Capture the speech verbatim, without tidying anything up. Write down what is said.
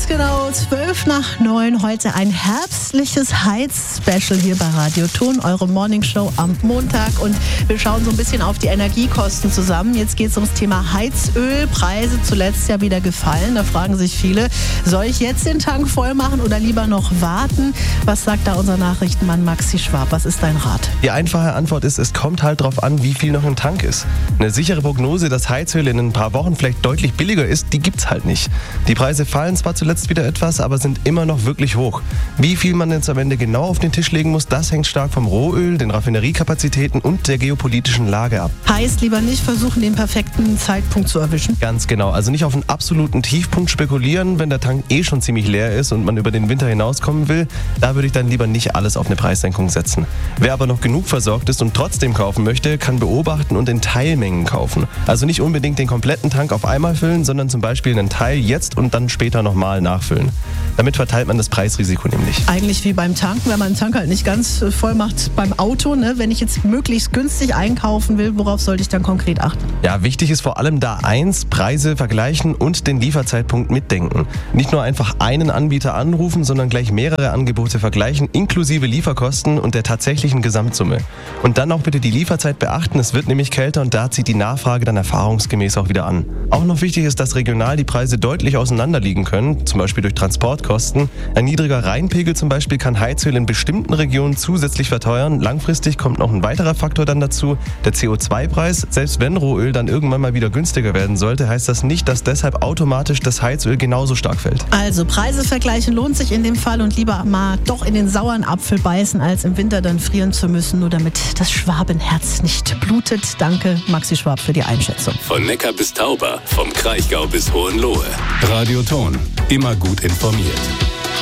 genau zwölf nach neun. Heute ein herbstliches Heiz-Special hier bei Radio Ton, eure Morningshow am Montag. Und wir schauen so ein bisschen auf die Energiekosten zusammen. Jetzt geht es ums Thema Heizöl. Preise zuletzt ja wieder gefallen. Da fragen sich viele, soll ich jetzt den Tank voll machen oder lieber noch warten? Was sagt da unser Nachrichtenmann Maxi Schwab? Was ist dein Rat? Die einfache Antwort ist, es kommt halt drauf an, wie viel noch im Tank ist. Eine sichere Prognose, dass Heizöl in ein paar Wochen vielleicht deutlich billiger ist, die gibt's halt nicht. Die Preise fallen zwar zuletzt wieder etwas, aber sind immer noch wirklich hoch. Wie viel man jetzt am Ende genau auf den Tisch legen muss, das hängt stark vom Rohöl, den Raffineriekapazitäten und der geopolitischen Lage ab. Heißt, lieber nicht versuchen, den perfekten Zeitpunkt zu erwischen? Ganz genau. Also nicht auf einen absoluten Tiefpunkt spekulieren, wenn der Tank eh schon ziemlich leer ist und man über den Winter hinauskommen will. Da würde ich dann lieber nicht alles auf eine Preissenkung setzen. Wer aber noch genug versorgt ist und trotzdem kaufen möchte, kann beobachten und in Teilmengen kaufen. Also nicht unbedingt den kompletten Tank auf einmal füllen, sondern zum Beispiel einen Teil jetzt und dann später nochmal nachfüllen. Damit verteilt man das Preisrisiko nämlich. Eigentlich wie beim Tanken, wenn man den Tank halt nicht ganz voll macht beim Auto. Ne? Wenn ich jetzt möglichst günstig einkaufen will, worauf sollte ich dann konkret achten? Ja, wichtig ist vor allem da eins, Preise vergleichen und den Lieferzeitpunkt mitdenken. Nicht nur einfach einen Anbieter anrufen, sondern gleich mehrere Angebote vergleichen, inklusive Lieferkosten und der tatsächlichen Gesamtsumme. Und dann auch bitte die Lieferzeit beachten, es wird nämlich kälter und da zieht die Nachfrage dann erfahrungsgemäß auch wieder an. Auch noch wichtig ist, dass regional die Preise deutlich auseinander liegen können, zum Beispiel durch Transportkosten. Ein niedriger Rheinpegel zum Beispiel kann Heizöl in bestimmten Regionen zusätzlich verteuern. Langfristig kommt noch ein weiterer Faktor dann dazu, der C O zwei Preis. Selbst wenn Rohöl dann irgendwann mal wieder günstiger werden sollte, heißt das nicht, dass deshalb automatisch das Heizöl genauso stark fällt. Also Preise vergleichen lohnt sich in dem Fall und lieber mal doch in den sauren Apfel beißen, als im Winter dann frieren zu müssen, nur damit das Schwabenherz nicht blutet. Danke, Maxi Schwab, für die Einschätzung. Von Neckar bis Tauber, vom Kraichgau bis Hohenlohe. Radio Ton, immer gut informiert.